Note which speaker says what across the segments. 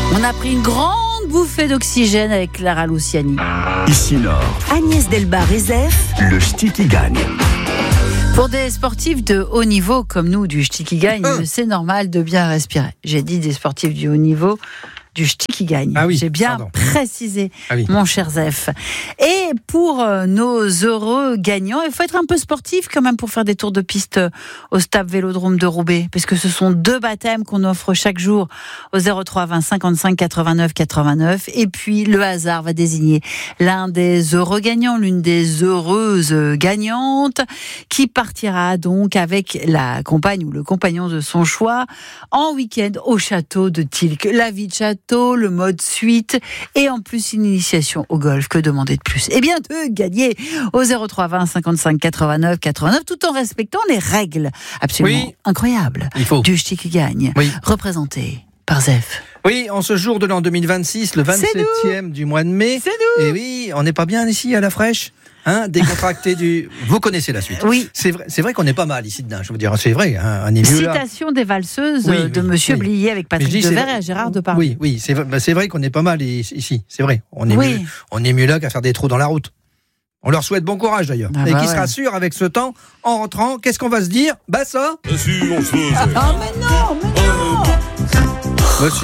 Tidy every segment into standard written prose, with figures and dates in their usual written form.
Speaker 1: On a pris une grande bouffée d'oxygène avec Clara Luciani.
Speaker 2: Ici Nord,
Speaker 3: Agnès Delbar-Rezef,
Speaker 2: le ch'ti qui gagne.
Speaker 1: Pour des sportifs de haut niveau comme nous, du ch'ti qui gagne, c'est normal de bien respirer. J'ai dit des sportifs du haut niveau, du ch'ti qui gagne.
Speaker 4: Ah oui,
Speaker 1: j'ai bien précisé, mon cher Zef. Et pour nos heureux gagnants, il faut être un peu sportif quand même pour faire des tours de piste au stade Vélodrome de Roubaix, parce que ce sont 2 baptêmes qu'on offre chaque jour au 03 20 55 89 89. Et puis le hasard va désigner l'un des heureux gagnants, l'une des heureuses gagnantes, qui partira donc avec la compagne ou le compagnon de son choix en week-end au château de Tilk. La vie de château, le mode suite et en plus une initiation au golf. Que demander de plus ? Eh bien de gagner au 03 20 55 89 89 tout en respectant les règles absolument incroyables du ch'ti qui gagne, représenté par Zef.
Speaker 4: Oui, en ce jour de l'an 2026, le 27e du mois de mai.
Speaker 1: C'est nous.
Speaker 4: Et oui, on n'est pas bien ici à la fraîche, décontracté du... Vous connaissez la suite.
Speaker 1: Oui.
Speaker 4: C'est vrai qu'on est pas mal ici dedans, je veux dire, c'est vrai. On est mieux là.
Speaker 1: Citation des valseuses de Monsieur Blier avec Patrick Devers et Gérard Depardieu.
Speaker 4: Oui, c'est vrai qu'on est pas mal ici, c'est vrai. On est mieux là qu'à faire des trous dans la route. On leur souhaite bon courage d'ailleurs. Et qui sera sûr avec ce temps, en rentrant, qu'est-ce qu'on va se dire ? Bah ça.
Speaker 5: Et si on se faisait
Speaker 1: mais non.
Speaker 4: Bah si.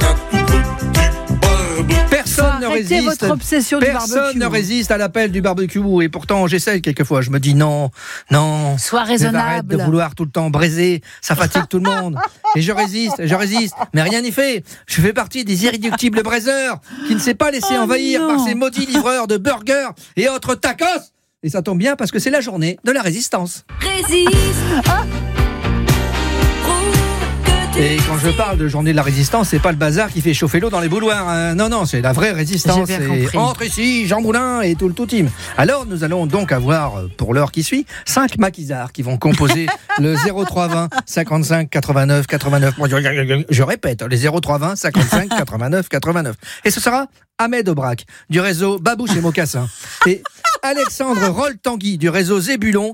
Speaker 4: Personne ne résiste.
Speaker 1: Votre obsession
Speaker 4: Personne ne résiste à l'appel du barbecue. Et pourtant, j'essaie quelquefois. Je me dis non.
Speaker 1: Sois raisonnable.
Speaker 4: Arrête de vouloir tout le temps braiser. Ça fatigue tout le monde. Et je résiste. Mais rien n'y fait. Je fais partie des irréductibles braiseurs qui ne s'est pas laissé envahir par ces maudits livreurs de burgers et autres tacos. Et ça tombe bien parce que c'est la journée de la résistance.
Speaker 3: Résiste.
Speaker 4: Et quand je parle de journée de la résistance, c'est pas le bazar qui fait chauffer l'eau dans les bouloirs. Non, c'est la vraie résistance.
Speaker 1: Et
Speaker 4: entre ici, Jean Moulin et tout le team. Alors, nous allons donc avoir, pour l'heure qui suit, 5 maquisards qui vont composer le 03 20 55 89 89. Je répète, les 03 20 55 89 89. Et ce sera Ahmed Aubrac, du réseau Babouche et Mocassin. Et Alexandre Roll-Tanguy, du réseau Zébulon,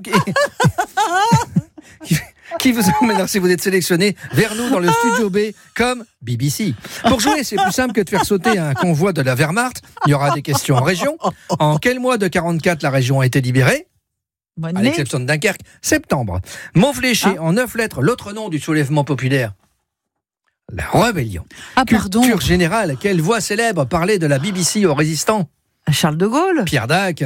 Speaker 4: qui vous emmènera, si vous êtes sélectionné, vers nous dans le studio B comme BBC. Pour jouer, c'est plus simple que de faire sauter un convoi de la Wehrmacht. Il y aura des questions en région. En quel mois de 44 la région a été libérée ? À l'exception de Dunkerque, septembre. Mot fléché en 9 lettres, l'autre nom du soulèvement populaire. La rébellion. Culture générale, quelle voix célèbre parlait de la BBC aux résistants ?
Speaker 1: Charles de Gaulle.
Speaker 4: Pierre Dac.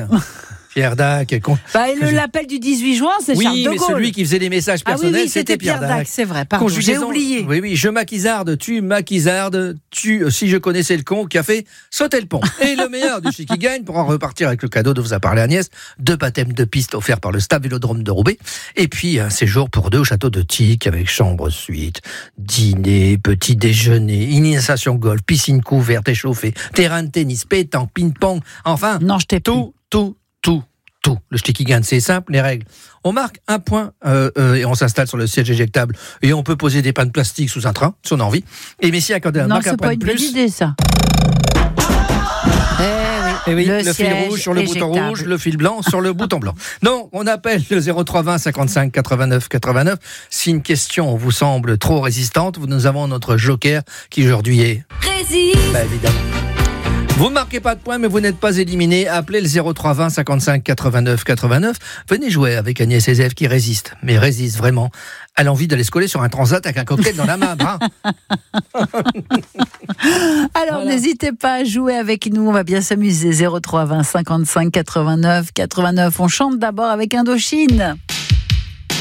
Speaker 1: L'appel du 18 juin, c'est Charles de Gaulle.
Speaker 4: Oui, mais celui qui faisait les messages personnels, c'était Pierre Dac.
Speaker 1: C'est vrai, pardon, j'ai oublié.
Speaker 4: Oui, je maquisarde, tu maquisardes, si je connaissais le con qui a fait sauter le pont. Et le meilleur du ch'ti qui gagne, pour en repartir avec le cadeau dont vous a parlé Agnès, 2 baptêmes de piste offerts par le stade Vélodrome de Roubaix, et puis un séjour pour 2 au château de Tilk avec chambre suite, dîner, petit déjeuner, initiation golf, piscine couverte échauffée, terrain de tennis, pétanque, ping-pong, enfin, tout. Le ch'ti qui gagne, c'est simple, les règles. On marque un point et on s'installe sur le siège éjectable et on peut poser des pannes plastiques sous un train, si on a envie. Et mais si quand on marque un point de plus...
Speaker 1: Non, c'est pas une bonne idée, ça.
Speaker 4: Le fil rouge sur le bouton rouge, le fil blanc sur le bouton blanc. Non, on appelle le 03 20 55 89 89. Si une question vous semble trop résistante, nous avons notre joker qui aujourd'hui est...
Speaker 3: Résiste.
Speaker 4: Évidemment. Vous ne marquez pas de points, mais vous n'êtes pas éliminé. Appelez le 03 20 55 89 89. Venez jouer avec Agnès et Zef qui résiste, mais résiste vraiment à l'envie d'aller se coller sur un transat avec un cocktail dans la main.
Speaker 1: Alors, n'hésitez pas à jouer avec nous. On va bien s'amuser. 03 20 55 89 89. On chante d'abord avec Indochine.